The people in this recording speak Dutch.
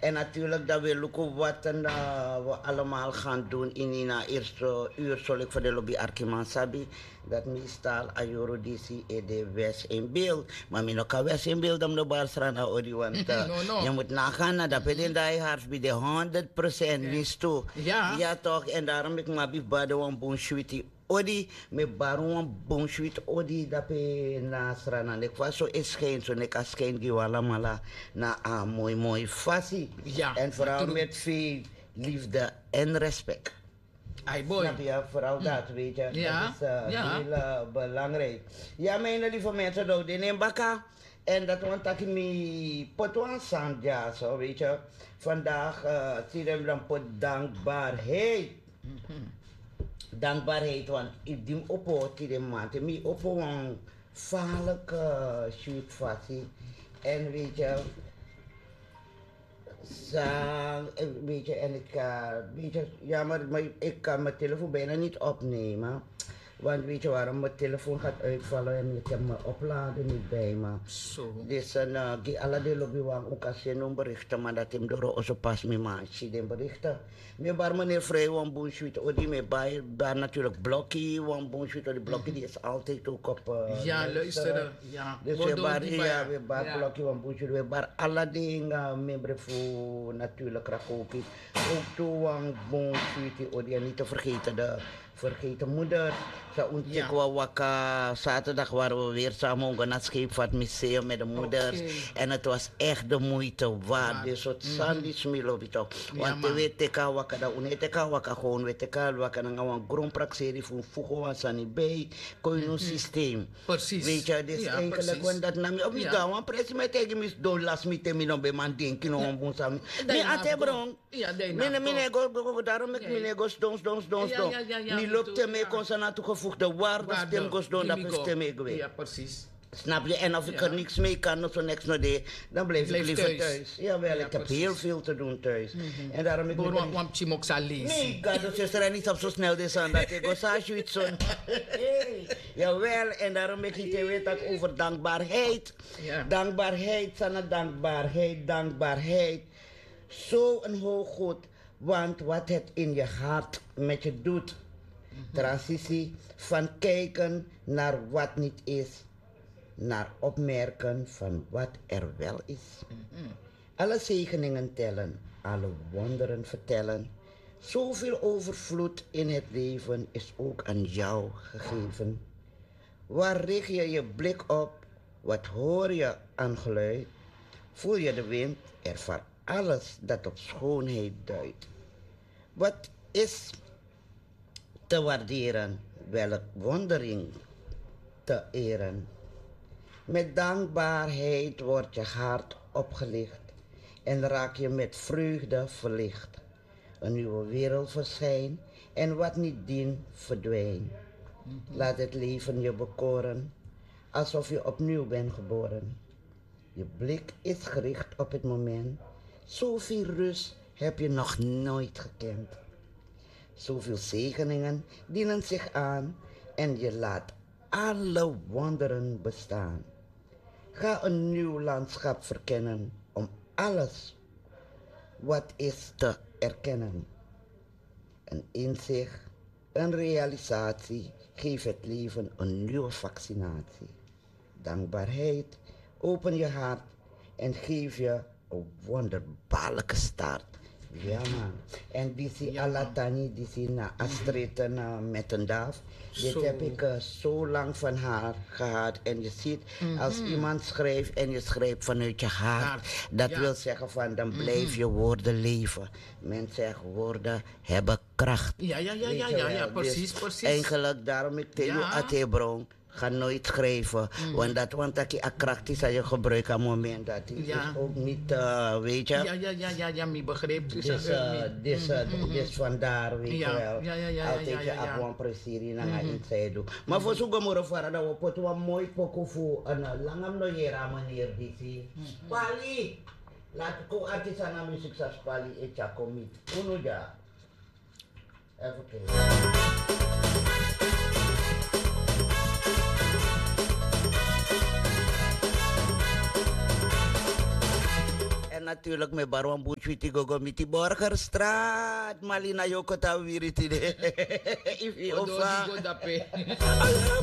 En natuurlijk, dat wil ik ook wat we allemaal gaan doen in die eerste uur. Zal ik voor de lobby Arkiman Sabi. Dat meestal Ayorodisi en de West in beeld. Maar mijn ook West in beeld om de Barsrana Odi. Want je moet nagaan naar dat pedin dat je hart bij de 100% wist toe. Ja toch, en daarom ik maar bij Bade wan Bonsuiti. Odi, me baron Bonsuit Odi dat pe na Srana. Ik was zo is geen zo nek als geen giwala mala na a mooi fassie. Ja. En vooral met veel liefde en respect. Ai boy. Snap je? Vooral dat, weet je. Ja. Dat is heel belangrijk. Ja, mijn lieve mensen, dat in Baka. En dat want ik me potwan sandja, zo weet je. Vandaag zie je dan pot dankbaarheid. Dankbaarheid, want ik dim oppo die maand. Mi oppo een vaarlijk situatie. En weet je, weet je, en ik, weet je, ja, maar ik kan mijn telefoon bijna niet opnemen. Want weet je waarom mijn telefoon gaat uitvallen en ik heb mijn oplader niet bij me. Zo. Dus alle de lobby wang ook als je een berichten, maar dat hem door onze pas mee maakt, zie je berichten. Maar bar meneer Vrij wan boenschuit, die me bij daar natuurlijk blokkie wan boenschuit, die blokkie die is altijd ook op. Ja, luisteren. Ja. Dus we bar blokkie wan boenschuit, we bar alle dingen membre voor natuurlijk Krakowi. Ook toe wan boenschuit, die niet te vergeten de vergeten moeder. Zo ontdek we waka zaterdag waren we weer samen naar het Scheepvaartmuseum met de moeders. En het was echt de moeite waard. Dus het sandi smilo bito. Want we weten waka dat uneteka waka gewoon weten waka na een grondpraxerie voor voegen was aan bij koin systeem. Precies. Weet je, dus eigenlijk want dat nam je op niet gaan. Want precies met tegen mis do last met me no be man denken no on bonsam. Me ate bron. Ja, mine go daarom ik mine go dons. Ni loopt te mee consonant toegevoegde waarde stem goes doen dat is stem ik weet. Ja, precies. Snap je? En als ik er niks mee kan, zo niks nog deed, dan blijf ik liever thuis. Jawel, ik heb heel veel te doen thuis. En daarom ik nee, ga de zuster niet op zo snel dus aan dat ik was zoiets zo. Jawel, en daarom ik niet weet dat over dankbaarheid. Dankbaarheid, sana dankbaarheid. Zo een hoog goed, want wat het in je hart met je doet. Transitie van kijken naar wat niet is, naar opmerken van wat er wel is. Alle zegeningen tellen, alle wonderen vertellen. Zoveel overvloed in het leven is ook aan jou gegeven. Waar richt je je blik op? Wat hoor je aan geluid? Voel je de wind? Ervaar alles dat op schoonheid duidt. Wat is te waarderen? Welk wondering te eren? Met dankbaarheid wordt je hart opgelicht en raak je met vreugde verlicht. Een nieuwe wereld verschijnt en wat niet dient verdwijnt. Laat het leven je bekoren, alsof je opnieuw bent geboren. Je blik is gericht op het moment. Zoveel rust heb je nog nooit gekend. Zoveel zegeningen dienen zich aan en je laat alle wonderen bestaan. Ga een nieuw landschap verkennen om alles wat is te erkennen. Een inzicht, een realisatie geeft het leven een nieuwe vaccinatie. Dankbaarheid, open je hart en geef je een wonderbaarlijke start. Ja man. En die zie Alatani, die zie na Astrid met een daaf. Dit heb ik zo lang van haar gehad. En je ziet, als iemand schrijft en je schrijft vanuit je hart. Dat wil zeggen van, dan blijf je woorden leven. Men zegt, woorden hebben kracht. Ja, precies. Eigenlijk, daarom ik tegen jou Atebron. Ga nooit schrijven, want dat je kracht is dat je gebruikt aan het moment dat is ook niet, weet je. Ja, me begreep. Dus vandaar, weet je wel. Altijd je gewoon precies naar iets doen. Maar voor zo'n gemoeren voor dat we pot wat mooi pokoe voor een langam no jera manier die Pali, laat ik ook artisan aan muziek zoals Pali en Chakomit. Uno ja. Even kijken. natuurlijk met Barwan Buchwiti Gogo Miti Borgerstraat. Malina Yoko Tawiriti. If you Odo, offer. digo dape.